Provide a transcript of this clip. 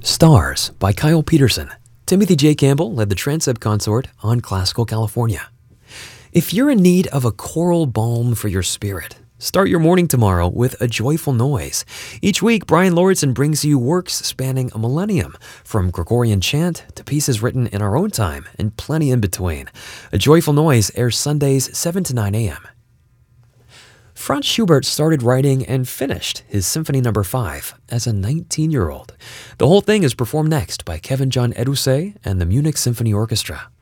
Stars by Kyle Peterson. Timothy J. Campbell led the Transept Consort on Classical California. If you're in need of a choral balm for your spirit, start your morning tomorrow with A Joyful Noise. Each week, Brian Lauritsen brings you works spanning a millennium, from Gregorian chant to pieces written in our own time and plenty in between. A Joyful Noise airs Sundays 7 to 9 a.m. Franz Schubert started writing and finished his Symphony No. 5 as a 19-year-old. The whole thing is performed next by Kevin John Edusei and the Munich Symphony Orchestra.